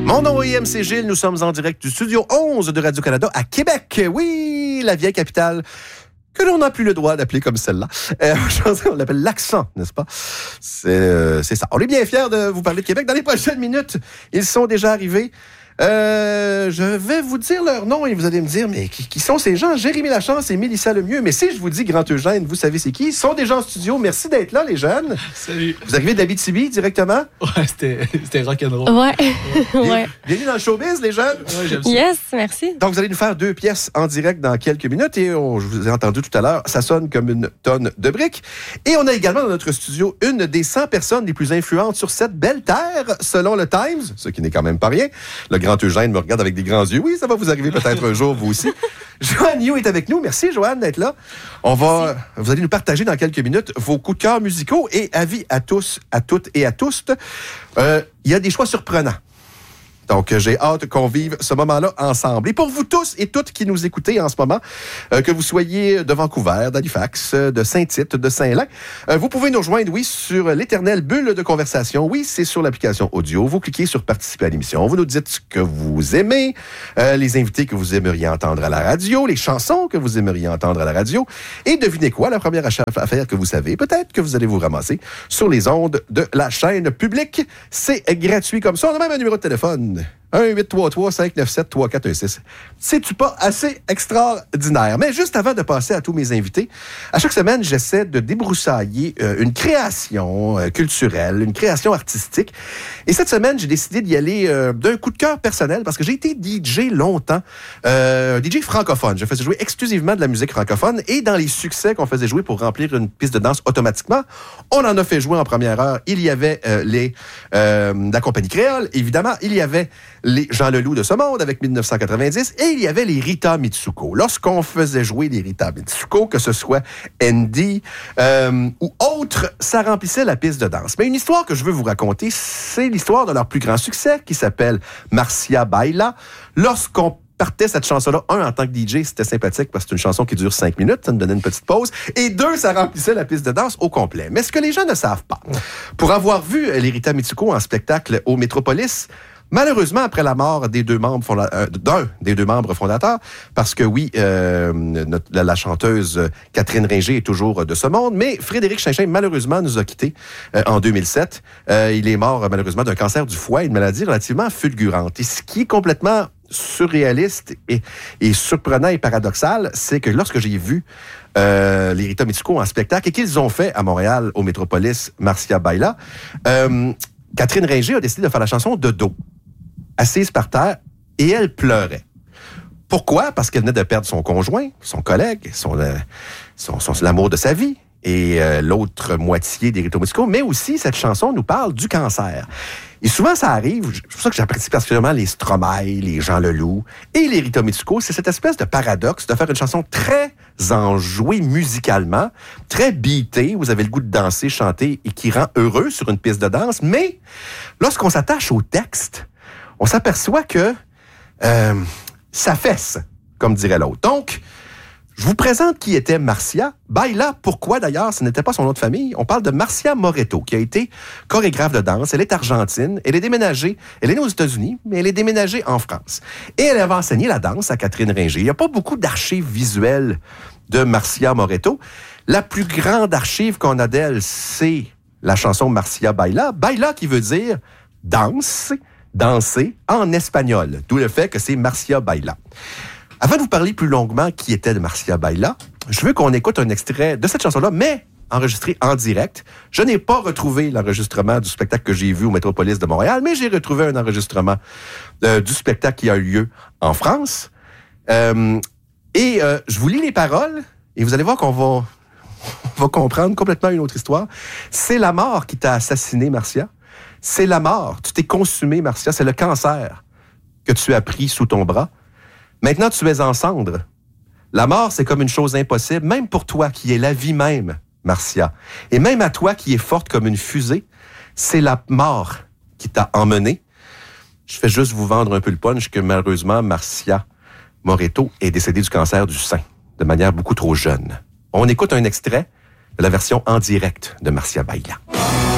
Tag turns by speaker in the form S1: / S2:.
S1: Mon nom est MC Gilles, nous sommes en direct du studio 11 de Radio-Canada à Québec. Oui, la vieille capitale que l'on n'a plus le droit d'appeler comme celle-là. On l'appelle l'accent, n'est-ce pas? C'est ça. On est bien fiers de vous parler de Québec. Dans les prochaines minutes, ils sont déjà arrivés. Je vais vous dire leur nom et vous allez me dire, mais qui sont ces gens? Jérémy Lachance et Mélissa Lemieux. Mais si je vous dis Grand Eugène, vous savez c'est qui? Ils sont déjà en studio. Merci d'être là, les jeunes.
S2: Salut.
S1: Vous arrivez d'Abitibi directement?
S2: Ouais, c'était rock'n'roll.
S3: Ouais.
S1: Bienvenue dans le showbiz, les jeunes.
S2: Ouais, j'aime ça.
S3: Yes, merci.
S1: Donc, vous allez nous faire 2 pièces en direct dans quelques minutes et je vous ai entendu tout à l'heure, ça sonne comme une tonne de briques. Et on a également dans notre studio une des 100 personnes les plus influentes sur cette belle terre, selon le Times, ce qui n'est quand même pas rien. Le Grand Eugène me regarde avec des grands yeux. Oui, ça va vous arriver peut-être un jour, vous aussi. Joanne You est avec nous. Merci, Joanne, d'être là. Vous allez nous partager dans quelques minutes vos coups de cœur musicaux et avis à tous, à toutes et à tous. Il y a des choix surprenants. Donc, j'ai hâte qu'on vive ce moment-là ensemble. Et pour vous tous et toutes qui nous écoutez en ce moment, que vous soyez de Vancouver, d'Halifax, de Saint-Tite, de Saint-Lin, vous pouvez nous rejoindre, oui, sur l'éternelle bulle de conversation. Oui, c'est sur l'application audio. Vous cliquez sur participer à l'émission. Vous nous dites ce que vous aimez, les invités que vous aimeriez entendre à la radio, les chansons que vous aimeriez entendre à la radio. Et devinez quoi, la première affaire que vous savez, peut-être que vous allez vous ramasser sur les ondes de la chaîne publique. C'est gratuit comme ça. On a même un numéro de téléphone. 1-833-597-3416. C'est-tu pas assez extraordinaire? Mais juste avant de passer à tous mes invités, à chaque semaine, j'essaie de débroussailler une création culturelle, une création artistique. Et cette semaine, j'ai décidé d'y aller d'un coup de cœur personnel parce que j'ai été DJ longtemps, DJ francophone. Je faisais jouer exclusivement de la musique francophone et dans les succès qu'on faisait jouer pour remplir une piste de danse automatiquement, on en a fait jouer en première heure. Il y avait la compagnie créole, évidemment. Il y avait les Jean Leloup de ce monde avec 1990 et il y avait les Rita Mitsuko. Lorsqu'on faisait jouer les Rita Mitsuko, que ce soit Andy ou autre, ça remplissait la piste de danse. Mais une histoire que je veux vous raconter, c'est l'histoire de leur plus grand succès qui s'appelle Marcia Baila. Lorsqu'on partait cette chanson-là, en tant que DJ, c'était sympathique parce que c'est une chanson qui dure 5 minutes, ça nous donnait une petite pause, et 2, ça remplissait la piste de danse au complet. Mais ce que les gens ne savent pas, pour avoir vu les Rita Mitsuko en spectacle au Métropolis, malheureusement, après la mort des d'un des deux membres fondateurs, parce que oui, la chanteuse Catherine Ringer est toujours de ce monde, mais Frédéric Chinchin, malheureusement, nous a quittés en 2007. Il est mort, malheureusement, d'un cancer du foie, une maladie relativement fulgurante. Et ce qui est complètement surréaliste et surprenant et paradoxal, c'est que lorsque j'ai vu les Rita Mitsuko en spectacle et qu'ils ont fait à Montréal, au Métropolis, Marcia Baila, Catherine Ringer a décidé de faire la chanson de dos, assise par terre, et elle pleurait. Pourquoi? Parce qu'elle venait de perdre son conjoint, son collègue, l'amour de sa vie, et l'autre moitié des Rita Mitsuko, mais aussi cette chanson nous parle du cancer. Et souvent, ça arrive, c'est pour ça que j'apprécie particulièrement les Stromae, les Jean Leloup et les Rita Mitsuko, c'est cette espèce de paradoxe de faire une chanson très enjouée musicalement, très beatée, vous avez le goût de danser, chanter, et qui rend heureux sur une piste de danse, mais lorsqu'on s'attache au texte, on s'aperçoit que ça fesse, comme dirait l'autre. Donc, je vous présente qui était Marcia Baila. Pourquoi, d'ailleurs, ce n'était pas son nom de famille? On parle de Marcia Moretto, qui a été chorégraphe de danse. Elle est argentine. Elle est déménagée. Elle est née aux États-Unis, mais elle est déménagée en France. Et elle avait enseigné la danse à Catherine Ringer. Il n'y a pas beaucoup d'archives visuelles de Marcia Moretto. La plus grande archive qu'on a d'elle, c'est la chanson Marcia Baila. Baila qui veut dire danse, danser en espagnol. D'où le fait que c'est Marcia Baila. Avant de vous parler plus longuement qui était de Marcia Baila, je veux qu'on écoute un extrait de cette chanson-là, mais enregistré en direct. Je n'ai pas retrouvé l'enregistrement du spectacle que j'ai vu au Métropolis de Montréal, mais j'ai retrouvé un enregistrement du spectacle qui a eu lieu en France. Je vous lis les paroles et vous allez voir qu'on va comprendre complètement une autre histoire. C'est la mort qui t'a assassiné, Marcia. C'est la mort. Tu t'es consumé, Marcia. C'est le cancer que tu as pris sous ton bras. Maintenant, tu es en cendres. La mort, c'est comme une chose impossible, même pour toi qui es la vie même, Marcia. Et même à toi qui es forte comme une fusée, c'est la mort qui t'a emmené. Je fais juste vous vendre un peu le punch que malheureusement, Marcia Moretto est décédée du cancer du sein, de manière beaucoup trop jeune. On écoute un extrait de la version en direct de Marcia Baila.